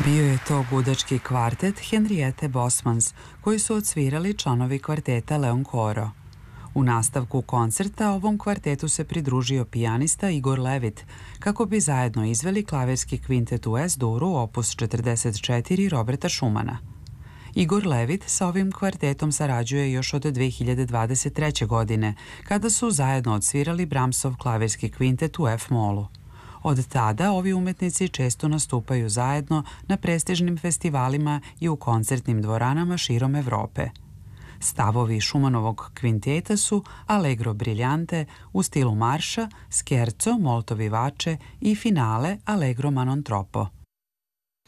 Bio je to gudački kvartet Henriette Bosmans, koji su odsvirali članovi kvarteta Leon Coro. U nastavku koncerta ovom kvartetu se pridružio pijanista Igor Levit, kako bi zajedno izveli klavirski kvintet u S-duru opus 44 Roberta Schumana. Igor Levit sa ovim kvartetom sarađuje još od 2023. godine, kada su zajedno odsvirali Brahmsov klavirski kvintet u F-molu. Od tada ovi umetnici često nastupaju zajedno na prestižnim festivalima i u koncertnim dvoranama širom Evrope. Stavovi Schumannovog kvinteta su Allegro briljante u stilu marša, scherzo molto vivace i finale Allegro ma non troppo.